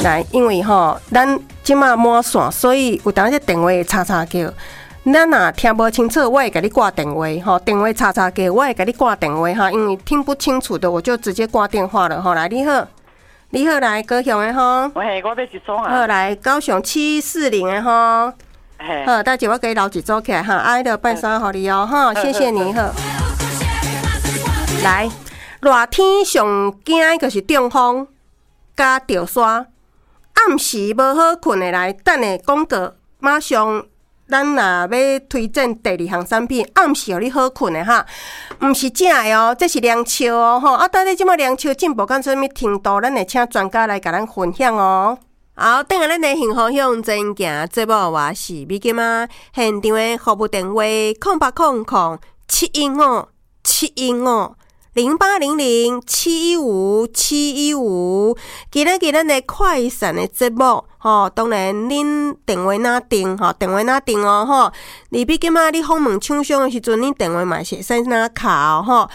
来，因为咱即马满线，所以有当时电话会叉叉叫。咱若听不清楚，我会给你挂电话电话叉叉叫，我会给你挂电话因为听不清楚的我就直接挂电话了来，你好，来高雄的喂，我要一组啊。 好，来高雄740的好，大姐我给你留一组起来爱的办啥好你谢谢你来，热天上惊的就是中风加掉沙，暗时无好困的来，等下广告马上。咱若要推荐第2项产品，暗时互你好困的毋是假的这是凉笑到底即摆凉笑进步到什么程度？咱会请专家来甲咱分享好，等下咱的幸福向前行节目，我是美金现场的服务电话0800-715-715，0800-715-715。今日咱的快闪的节目当然恁电话若定电话若定你比今仔你访问厂商的时阵，恁电话嘛是会使若敲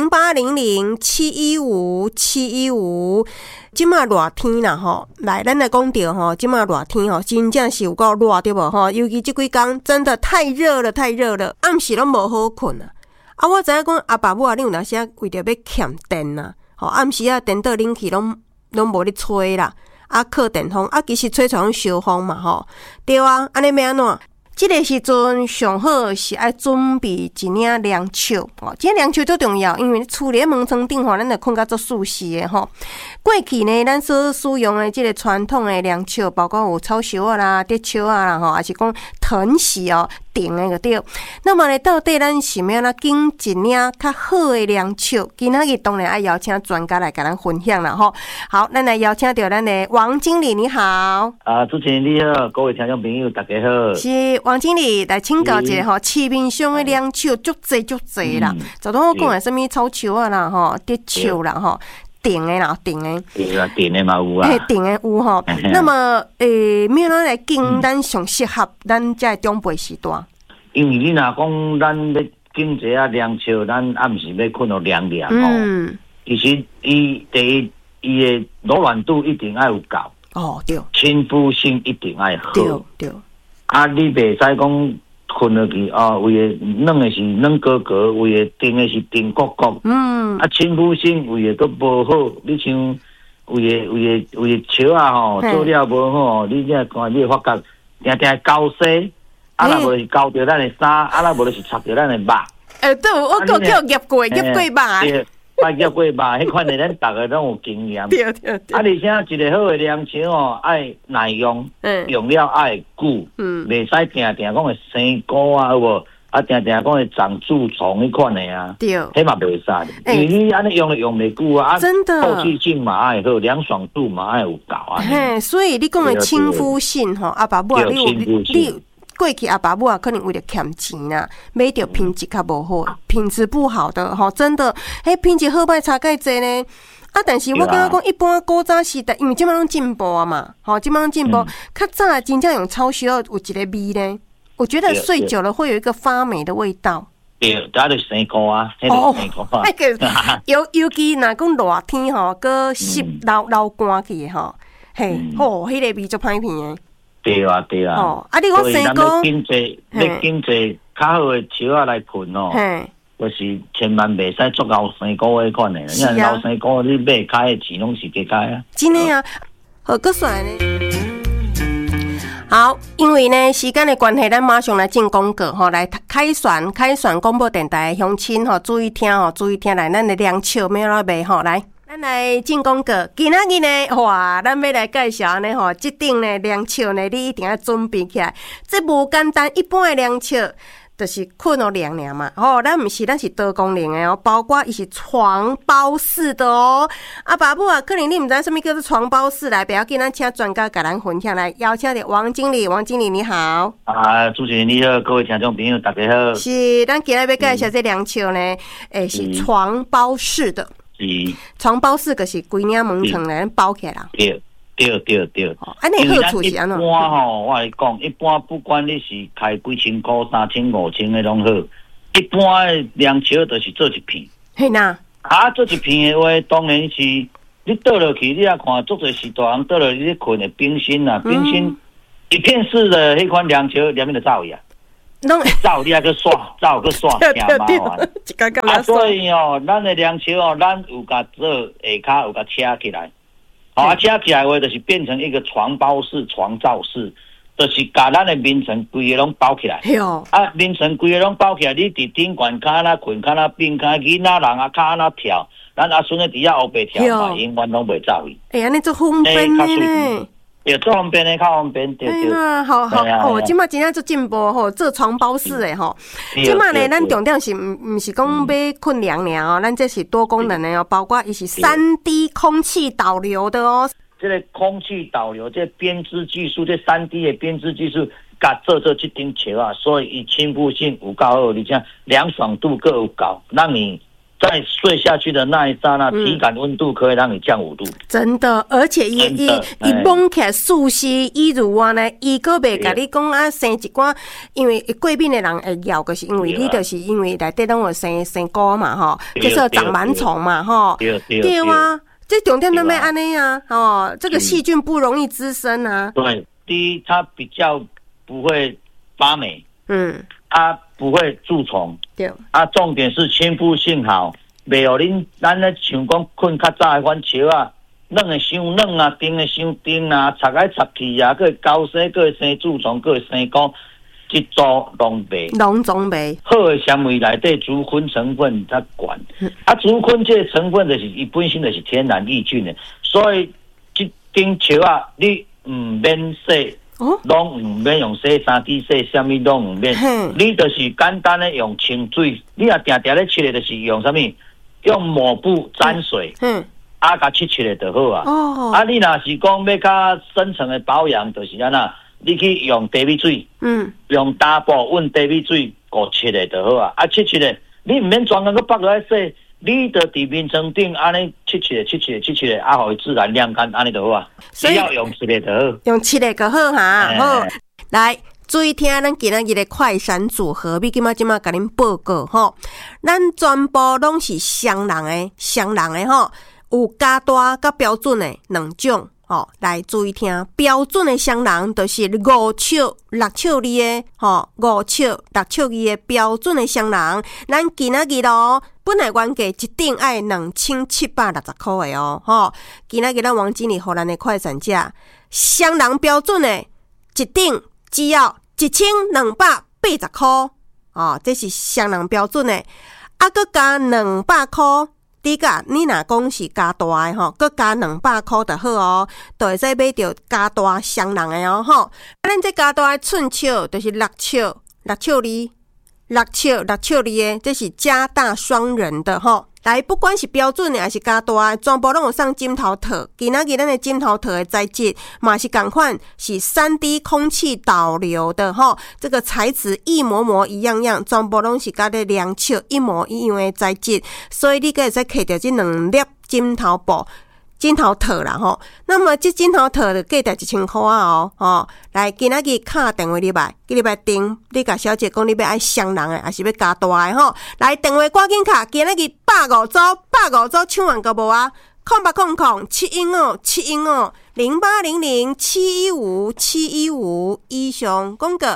0800-715-715。即马热天啦来咱来讲到即马热天真正是有够热对无尤其这几天真的太热了，暗时拢无好困我知影讲阿爸母你有当时为着要欠电暗时电倒冷气拢无咧吹啦，靠电风其实吹出来烧风嘛对安尼要安怎？这个时阵上好是爱准备一领凉袖这凉袖最重要，因为厝里门窗顶咱就困到足舒适的过去呢，咱所使用的这个传统的凉袖，包括有草袖啦、竹袖啦还是讲藤席定的就对。那么呢，到底咱是要哪拣一领较好的凉袖？今仔日当然要邀请专家来跟咱分享啦好，咱来邀请到咱的王经理，你好。 主持人你好，各位听众朋友大家好。 是王经理来请教一下市面上的凉袖足济啦，就当我讲的什么草袖啦竹袖啦定的啦，定的嘛有啊， 定的有那么要哪来拣咱上适合咱这中辈时段？ 因为你若讲咱要拣一下凉袖，咱暗时要困到凉凉其实伊第一的柔软度一定要有够对， 亲肤性一定要好对你袂使讲困落去为的软的是软哥哥，为的定的是定国国亲肤性为的都无好，你像为的笑做了无好，你这看你会发觉定交西若无是交着咱的衫若无就是插着咱的肉对，我叫夹过肉捌过肉迄款的咱逐个拢有经验对而且一个好的凉袖爱耐用用了爱久袂使定定讲会生菇有无定定讲会长蛀虫迄款的对， 迄嘛袂使因为你安尼用袂久真的透气性嘛爱好，凉爽度嘛爱有够所以你讲的亲肤性阿爸母你过去阿爸母可能为了欠钱啦，买到品质较无好，品质不好的真的品质好歹差介济呢但是我感觉讲一般古早时代，因为即摆拢进步嘛即摆拢进步较早真正用草袖有一个味呢，我觉得睡久了会有一个发霉的味道对，它就是生菇尤其若讲热天搁湿流汗去迄个味足歹闻的对啊你讲生菇要拣一较好的树来困就是千万袂使做老生菇迄款的，因为老生菇你买开的钱拢是加开真的好个帅呢。好，因为呢时间的关系，咱马上来进广告来开选广播电台的乡亲注意听来，咱的凉笑要哪卖来。咱来进广告，今仔日呢，哇，咱要来介绍呢这顶呢凉笑呢，你一定要准备起来。这无简单，一般的凉笑就是困凉凉嘛。咱不是，咱是多功能的包括伊是床包式的爸母可能你唔知什么叫做床包式来，不要紧，咱请专家甲咱分享来，邀请到王经理你好。 主持人你好，各位听众朋友大家好。 是，咱今日要介绍这凉笑呢，是床包式的。床包式就是规领门床来包起来啦。对。安尼好处是安怎？ 一般我来讲，一般不管你是开几千块、3000、5000的拢好，一般的凉袖就是做一片。 嘿呐。 做一片的话，当然是你倒落去，你啊看，足侪是大人倒落去咧困的冰心啊，冰心一片式的迄款凉球，连面就走去啊。走你还去耍，走去耍，挺麻烦。啊，所以哦，咱的凉球哦，咱有甲做下骹有甲车起来，啊，车起来话就是变成一个床包式、床罩式，就是甲咱的眠床规个拢包起来。啊，眠床规个拢包起来，你伫顶悬骹那困，骹那冰骹囡仔人啊骹那跳，咱阿孙在底下后背跳嘛，永远拢袂走去。 哎，安尼做方便呢。 也做方便的，较方便，对对。 好好哦，即马真正做进步吼，做床包式的吼。即马呢，咱重点是毋是讲要困凉尔哦，咱这是多功能的哦，包括伊是3D 空气导流的哦。 这个空气导流，这编织技术，这3D 的编织技术，甲做这顶球啊，所以伊亲肤性有够好，而且凉爽度各有高，让你在睡下去的那一刹那，体感温度可以让你降5度。 真的，而且伊摸起来舒适，伊如话呢，伊个袂甲你讲啊生一寡，因为过敏的人会咬，就是因为你就是因为内底拢有生菇嘛吼，就是长螨虫嘛吼，对啊，这重点都没安尼啊，哦，这个细菌不容易滋生啊。 对，第一它比较不会发霉，它不会蛀虫，对啊，重点是亲肤性好，袂互恁咱咧像讲困较早迄款树啊，软的伤软啊，冰的伤冰啊，插来插去啊，佫会高生，佫会生蛀虫，佫会生菇，这组拢袂， 拢总袂。 好的纤维内底竹酚成分较悬，啊，竹酚这个成分就是伊本身就是天然抑菌的，所以这顶树啊，你免洗。拢唔免用洗衫机洗，啥物拢唔免。你就是简单的用清水，你也定定咧切的，就是用啥物？用抹布沾水，啊，甲切切的就好啊。啊，你若是讲要较深层的保养，就是安那，你去用茶米水，用打布温茶米水，过切的就好啊。啊，切的，你唔免专工去北落来洗。你的底面层顶安尼切切，啊，互伊自然晾干，安尼就好啊。只要用切的就好， 用切的就好哈。好，来注意听咱今仔日的快闪组合，比即马甲恁报告吼。咱全部拢是双人的吼，有加大甲标准的两种。来注意听，标准的双人就是5尺6尺2的，5尺6尺2的标准的双人。咱今仔日咯，本来原价一顶爱2760块的哦，今仔日咱王经理互咱的快闪价，双人标准的一顶只要1280块哦，这是双人标准的，啊，佮加200块。你若讲是加大的吼，佮加200块就好哦，就会使买到加大双人的哦吼。咱这加大的寸尺就是6尺6尺2的，这是加大双人的吼。来，不管是标准的还是加大的，全部拢有送枕头套。今仔日咱的枕头套的材质嘛是同款，是3D 空气导流的吼。这个材质一模一样，全部拢是甲咧凉尺一模一样的材质，所以你可会使摕到这2粒枕头套啦吼。那么这枕头套就价值1000块啊哦。来，今仔日敲电话入来，入来订，你甲小姐讲你要爱双人的，还是要加大的吼？来，电话赶紧敲，今仔日150组抢完个无啊？0800715715 0800715715以上广告。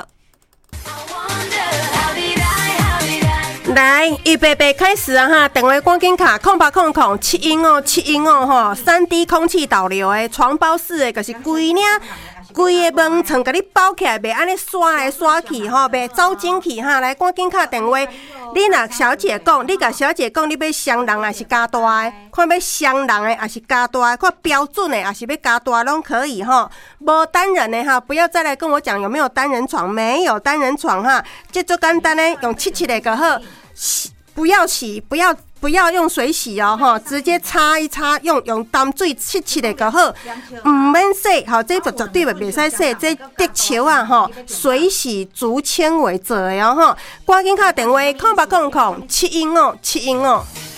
来，预备开始啊哈！电话赶紧卡0800715715吼，3D 空气导流的床包式的，就是规个门床甲你包起来，袂安尼刷来刷去吼，袂走进去哈。来，赶紧卡电话，你若小姐讲，你甲小姐讲，你要双人还是加大的？看要双人的还是加大的？看标准的还是要加大拢可以哈。无单人的哈，不要再来跟我讲有没有单人床，没有单人床哈。这最简单的，用切的就好。不要洗，不要用水洗哦，哈，直接擦一擦，用淡水切的就好，唔免洗，好，这就绝对袂使洗，这竹球啊，哈，水洗竹纤维做的哦，哈，赶紧打电话0800715715。